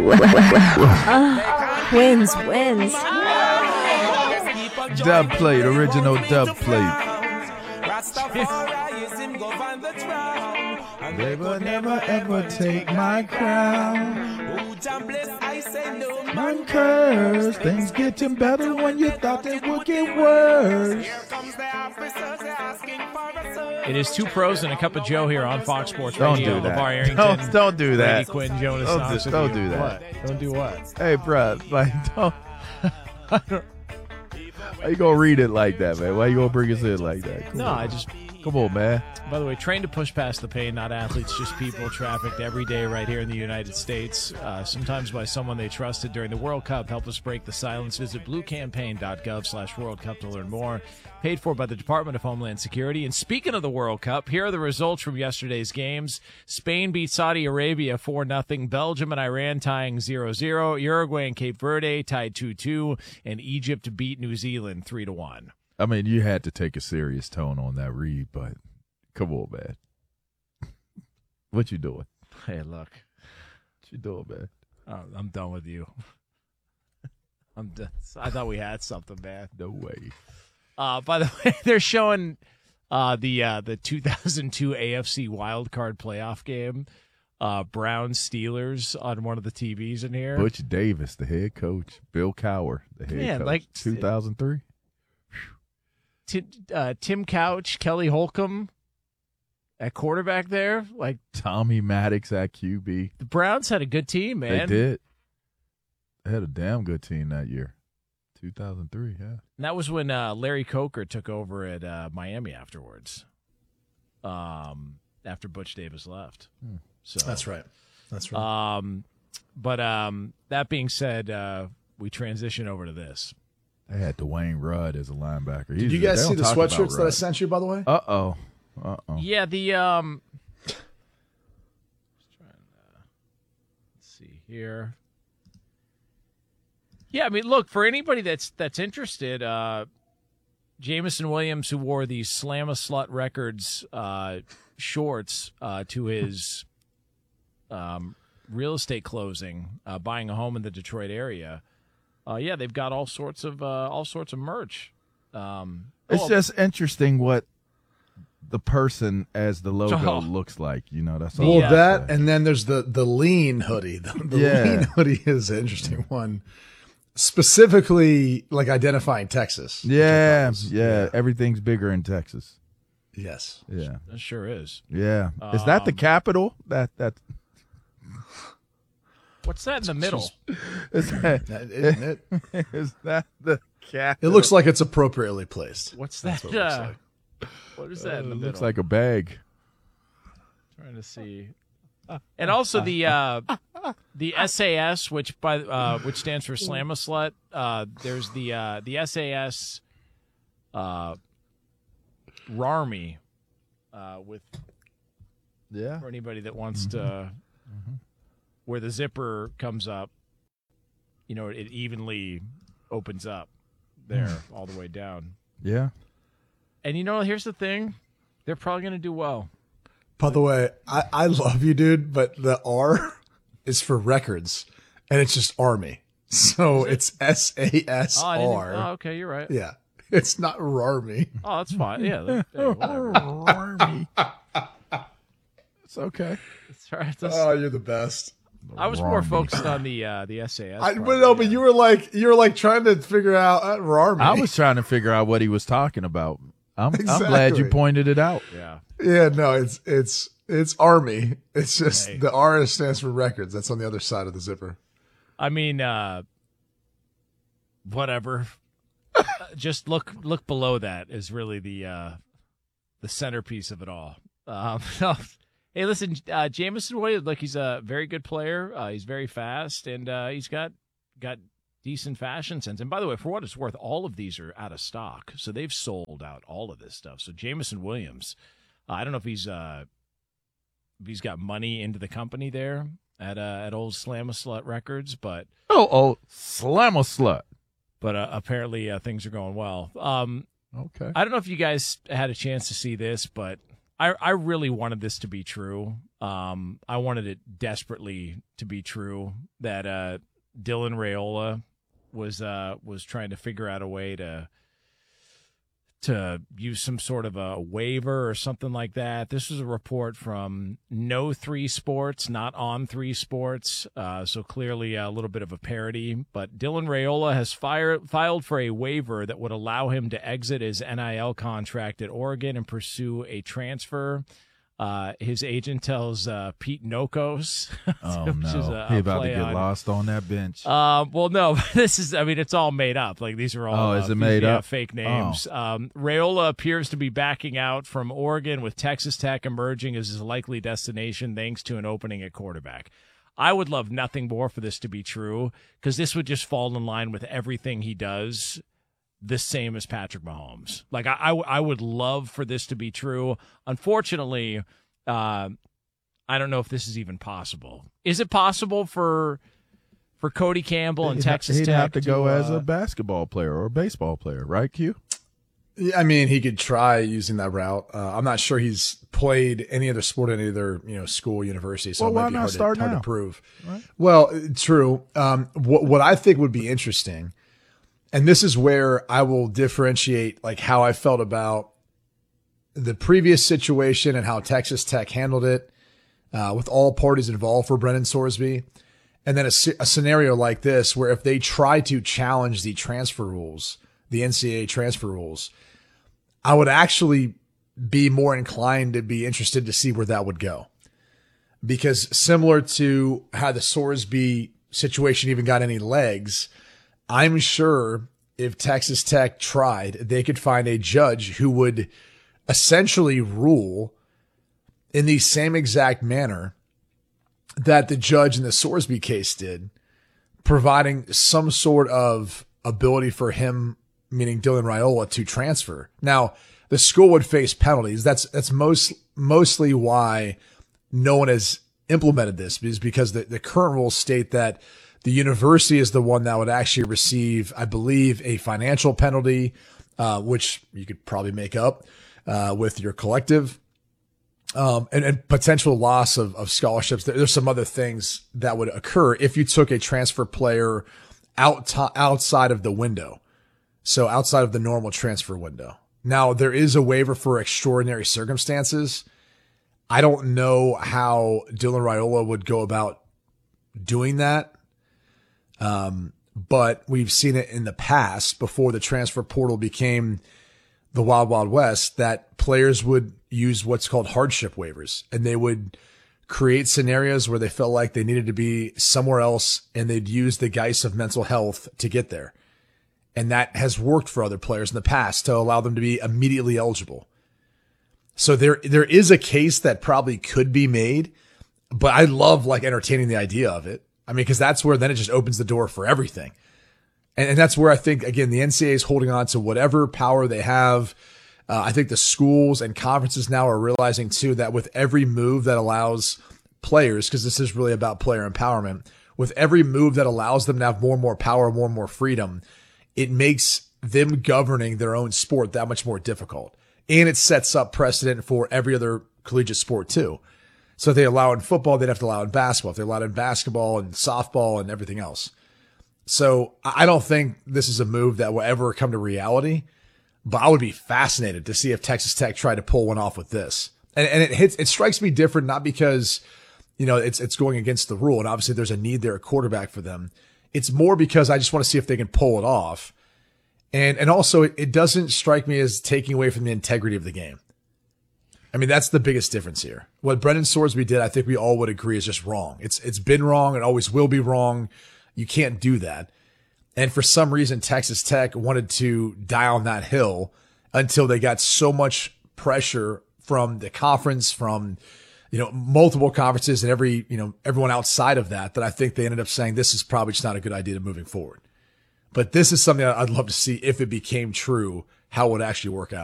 Wins. Dub plate, original dub plate. They will never ever take my crown. I'm cursed. Things getting better when you thought they would get worse. It is Two Pros and a Cup of Joe here on Fox Sports Don't Radio. do that. LeVar Arrington, Don't do that. Brady Quinn, Jonas Don't Knox. don't do that. What? Don't do what? Hey, bro, like don't. Why you gonna read it like that, man? Why you gonna bring us in like that? Come on, man. By the way, trained to push past the pain, not athletes, just people trafficked every day right here in the United States, sometimes by someone they trusted during the World Cup. Help us break the silence. Visit bluecampaign.gov/World Cup to learn more. Paid for by the Department of Homeland Security. And speaking of the World Cup, here are the results from yesterday's games. Spain beat Saudi Arabia 4-0. Belgium and Iran tying 0-0. Uruguay and Cape Verde tied 2-2. And Egypt beat New Zealand 3-1. I mean, you had to take a serious tone on that read, but come on, man. What you doing? Hey, look. What you doing, man? I'm done with you. I'm done. I thought we had something, man. No way. By the way, they're showing the 2002 AFC wildcard playoff game, Browns Steelers, on one of the TVs in here. Butch Davis, the head coach. Bill Cowher, the head coach. Like 2003. Tim Couch, Kelly Holcomb at quarterback there. Like Tommy Maddox at QB. The Browns had a good team, man. They did. They had a damn good team that year. 2003, yeah. And that was when Larry Coker took over at Miami afterwards. After Butch Davis left. So That's right. But that being said, we transition over to this. They had Dwayne Rudd as a linebacker. Did you guys see the sweatshirts that I sent you, by the way? Uh-oh. Yeah, let's see here. Yeah, I mean, look, for anybody that's interested, Jameson Williams, who wore these Slam-A-Slut Records shorts to his real estate closing, buying a home in the Detroit area. Yeah, they've got all sorts of merch. It's just interesting what the person as the logo looks like. You know, that's all. Well, that and then there's the lean hoodie. The lean hoodie is an interesting one, specifically like identifying Texas. Yeah. Everything's bigger in Texas. Yes. Yeah, it sure is. Yeah, is that the capital? That. What's that in the middle? Is that the capital? It looks like it's appropriately placed. What's that? What it looks like. What is that in the middle? Looks like a bag. Trying to see. And also the SAS, which stands for Slam-A-Slut. There's the SAS RARMY with for anybody that wants to where the zipper comes up, you know, it evenly opens up there all the way down. Yeah. And you know, here's the thing. They're probably going to do well. By the way, I love you, dude, but the R is for records, and it's just Army. So it's SASR. Oh, okay, you're right. Yeah. It's not RARMY. Oh, that's fine. Yeah. RARMY. It's okay. That's all right. Oh, you're the best. I was more focused on the SAS. But you were like trying to figure out RARMY. I was trying to figure out what he was talking about. I'm Exactly. glad you pointed it out. Yeah. Yeah, no, it's Army. It's just the R stands for records. That's on the other side of the zipper. I mean, whatever. Just look below that is really the centerpiece of it all. Hey, listen, Jameson Williams, look, he's a very good player. He's very fast, and he's got decent fashion sense. And by the way, for what it's worth, all of these are out of stock, so they've sold out all of this stuff. So Jameson Williams, I don't know if he's got money into the company there at old Slam-A-Slut Records, but Slam-A-Slut. But apparently things are going well. Okay. I don't know if you guys had a chance to see this, but I really wanted this to be true. I wanted it desperately to be true that Dylan Raiola was trying to figure out a way to use some sort of a waiver or something like that. This was a report from No 3 Sports, not On 3 Sports, so clearly a little bit of a parody. But Dylan Raiola has filed for a waiver that would allow him to exit his NIL contract at Oregon and pursue a transfer. His agent tells Pete Nokos. Oh, no. He about to get lost on that bench. Well, no, it's all made up. Like, these are all is it made up? Fake names. Raiola appears to be backing out from Oregon, with Texas Tech emerging as his likely destination thanks to an opening at quarterback. I would love nothing more for this to be true, because this would just fall in line with everything he does, the same as Patrick Mahomes. Like, I would love for this to be true. Unfortunately, I don't know if this is even possible. Is it possible for Cody Campbell and Texas Tech? He'd have to go as a basketball player or a baseball player, right, Q? Yeah, I mean, he could try using that route. I'm not sure he's played any other sport in either school, university, so it might be hard to prove. Right? Well, true. What I think would be interesting, and this is where I will differentiate like how I felt about the previous situation and how Texas Tech handled it with all parties involved for Brennan Sorsby. And then a scenario like this where if they try to challenge the transfer rules, the NCAA transfer rules, I would actually be more inclined to be interested to see where that would go. Because similar to how the Sorsby situation even got any legs, I'm sure if Texas Tech tried, they could find a judge who would essentially rule in the same exact manner that the judge in the Sorsby case did, providing some sort of ability for him, meaning Dylan Raiola, to transfer. Now, the school would face penalties. That's mostly why no one has implemented this, is because the current rules state that the university is the one that would actually receive, I believe, a financial penalty, which you could probably make up with your collective, and potential loss of scholarships. There's some other things that would occur if you took a transfer player outside of the window. So outside of the normal transfer window. Now, there is a waiver for extraordinary circumstances. I don't know how Dylan Raiola would go about doing that. But we've seen it in the past before the transfer portal became the Wild Wild West, that players would use what's called hardship waivers, and they would create scenarios where they felt like they needed to be somewhere else, and they'd use the guise of mental health to get there. And that has worked for other players in the past to allow them to be immediately eligible. So there is a case that probably could be made, but I love like entertaining the idea of it. I mean, because that's where then it just opens the door for everything. And that's where I think, again, the NCAA is holding on to whatever power they have. I think the schools and conferences now are realizing, too, that with every move that allows players, because this is really about player empowerment, with every move that allows them to have more and more power, more and more freedom, it makes them governing their own sport that much more difficult. And it sets up precedent for every other collegiate sport, too. So if they allow in football, they'd have to allow in basketball. If they allow in basketball and softball and everything else. So I don't think this is a move that will ever come to reality, but I would be fascinated to see if Texas Tech tried to pull one off with this. And it strikes me different, not because, it's going against the rule. And obviously there's a need there, a quarterback for them. It's more because I just want to see if they can pull it off. And also it doesn't strike me as taking away from the integrity of the game. I mean, that's the biggest difference here. What Brennan Sorsby did, I think we all would agree, is just wrong. It's been wrong. It always will be wrong. You can't do that. And for some reason, Texas Tech wanted to die on that hill until they got so much pressure from the conference, from, multiple conferences and everyone outside of that I think they ended up saying this is probably just not a good idea moving forward. But this is something I'd love to see if it became true, how it would actually work out.